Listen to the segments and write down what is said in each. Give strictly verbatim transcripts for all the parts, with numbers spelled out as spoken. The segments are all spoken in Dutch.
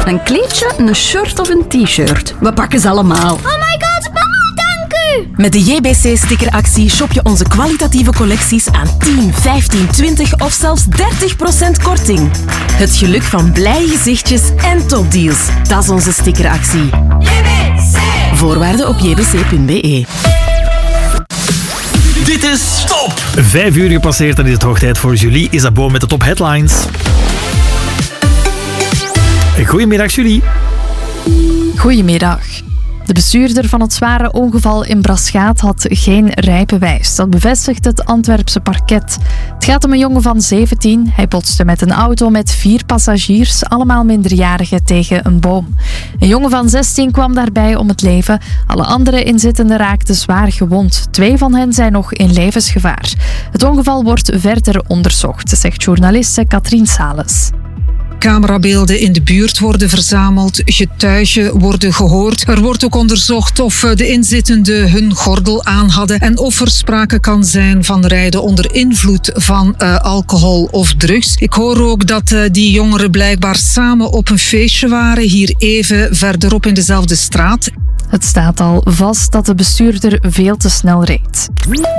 Een kleedje, een shirt of een t-shirt. We pakken ze allemaal. Oh my god, mama, dank u! Met de J B C-stickeractie shop je onze kwalitatieve collecties aan tien, vijftien, twintig of zelfs dertig procent korting. Het geluk van blije gezichtjes en topdeals. Dat is onze stickeractie. J B C! Voorwaarden op j b c punt b e. Dit is Top! Vijf uur gepasseerd en is het hoog tijd voor Julie Isabeau met de top headlines. Goedemiddag Julie. Goedemiddag. De bestuurder van het zware ongeval in Braschaat had geen rijbewijs. Dat bevestigt het Antwerpse parket. Het gaat om een jongen van zeventien. Hij botste met een auto met vier passagiers, allemaal minderjarigen, tegen een boom. Een jongen van zestien kwam daarbij om het leven. Alle andere inzittenden raakten zwaar gewond. Twee van hen zijn nog in levensgevaar. Het ongeval wordt verder onderzocht, zegt journaliste Katrien Sales. Camerabeelden in de buurt worden verzameld, getuigen worden gehoord. Er wordt ook onderzocht of de inzittenden hun gordel aan hadden en of er sprake kan zijn van rijden onder invloed van uh, alcohol of drugs. Ik hoor ook dat uh, die jongeren blijkbaar samen op een feestje waren, hier even verderop in dezelfde straat. Het staat al vast dat de bestuurder veel te snel reed.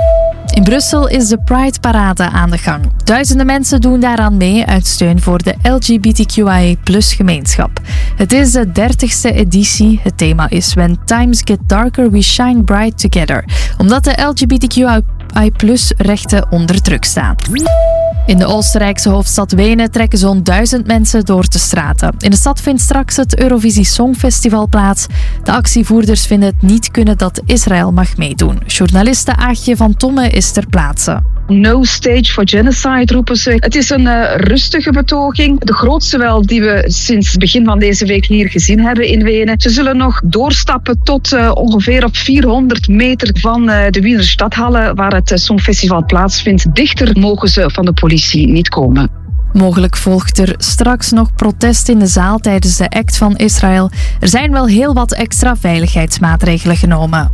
In Brussel is de Pride-parade aan de gang. Duizenden mensen doen daaraan mee uit steun voor de L G B T Q I A plus gemeenschap. Het is de dertigste editie. Het thema is When Times Get Darker, We Shine Bright Together. Omdat de L G B T Q I A plus rechten onder druk staan. In de Oostenrijkse hoofdstad Wenen trekken zo'n duizend mensen door de straten. In de stad vindt straks het Eurovisie Songfestival plaats. De actievoerders vinden het niet kunnen dat Israël mag meedoen. Journaliste Aagje van Tomme is ter plaatse. No stage for genocide roepen ze. Het is een uh, rustige betoging. De grootste wel die we sinds het begin van deze week hier gezien hebben in Wenen. Ze zullen nog doorstappen tot uh, ongeveer op vierhonderd meter van uh, de Wiener Stadhalle waar het uh, Songfestival plaatsvindt. Dichter mogen ze van de politie niet komen. Mogelijk volgt er straks nog protest in de zaal tijdens de act van Israël. Er zijn wel heel wat extra veiligheidsmaatregelen genomen.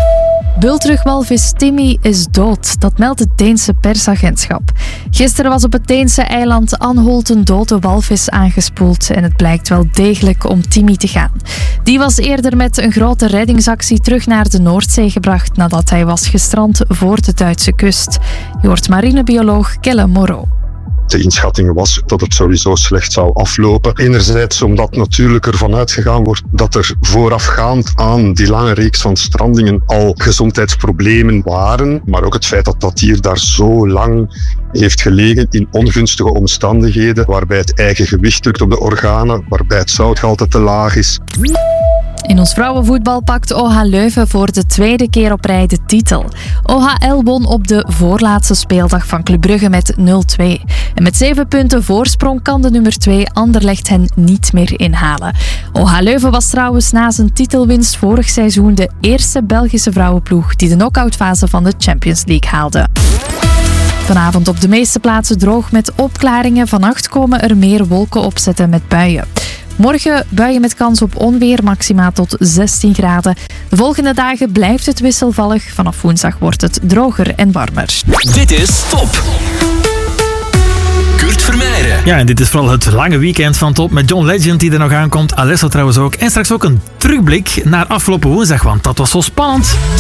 Bultrugwalvis Timmy is dood. Dat meldt het Deense persagentschap. Gisteren was op het Deense eiland Anholt een dode walvis aangespoeld en het blijkt wel degelijk om Timmy te gaan. Die was eerder met een grote reddingsactie terug naar de Noordzee gebracht nadat hij was gestrand voor de Duitse kust. Je hoort marinebioloog Kelle Morrow. De inschatting was dat het sowieso slecht zou aflopen. Enerzijds omdat natuurlijk ervan uitgegaan wordt dat er voorafgaand aan die lange reeks van strandingen al gezondheidsproblemen waren. Maar ook het feit dat dat dier daar zo lang heeft gelegen in ongunstige omstandigheden, waarbij het eigen gewicht drukt op de organen, waarbij het zoutgehalte te laag is. In ons vrouwenvoetbal pakt O H Leuven voor de tweede keer op rij de titel. O H L won op de voorlaatste speeldag van Club Brugge met nul twee. En met zeven punten voorsprong kan de nummer twee Anderlecht hen niet meer inhalen. O H Leuven was trouwens na zijn titelwinst vorig seizoen de eerste Belgische vrouwenploeg die de knock-outfase van de Champions League haalde. Vanavond op de meeste plaatsen droog met opklaringen. Vannacht komen er meer wolken opzetten met buien. Morgen buien met kans op onweer, maxima tot zestien graden. De volgende dagen blijft het wisselvallig. Vanaf woensdag wordt het droger en warmer. Dit is Top! Kurt Vermeijren. Ja, en dit is vooral het lange weekend van Top met John Legend die er nog aankomt. Alesso trouwens ook. En straks ook een terugblik naar afgelopen woensdag, want dat was zo spannend.